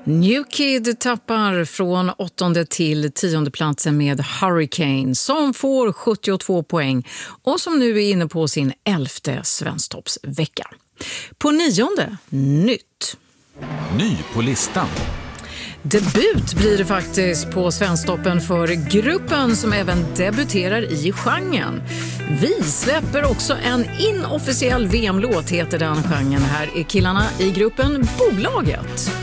New Kid tappar från 8:e till 10:e platsen med Hurricane som får 72 poäng och som nu är inne på sin 11:e svensktoppsvecka. På 9:e, nytt. Ny på listan. Debut blir det faktiskt på Svensktoppen för gruppen som även debuterar i genren. Vi släpper också en inofficiell VM-låt, heter den genren. Här är killarna i gruppen Bolaget.